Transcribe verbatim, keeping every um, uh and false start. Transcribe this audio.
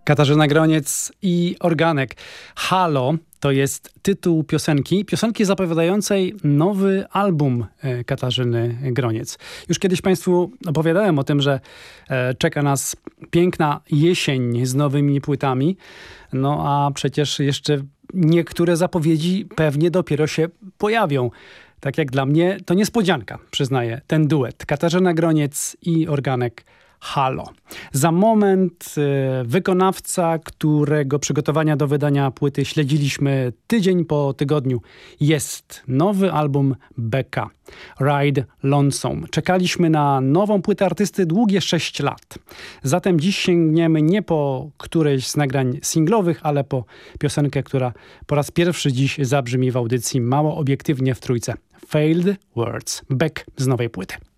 Katarzyna Groniec i Organek. Halo to jest tytuł piosenki, piosenki zapowiadającej nowy album Katarzyny Groniec. Już kiedyś Państwu opowiadałem o tym, że czeka nas piękna jesień z nowymi płytami, no a przecież jeszcze niektóre zapowiedzi pewnie dopiero się pojawią. Tak jak dla mnie to niespodzianka, przyznaję, ten duet. Katarzyna Groniec i Organek. Halo. Za moment y, wykonawca, którego przygotowania do wydania płyty śledziliśmy tydzień po tygodniu. Jest nowy album Beka. Ride Lonesome. Czekaliśmy na nową płytę artysty długie sześć lat. Zatem dziś sięgniemy nie po którejś z nagrań singlowych, ale po piosenkę, która po raz pierwszy dziś zabrzmi w audycji Mało Obiektywnie w Trójce. Failed Words. Beck z nowej płyty.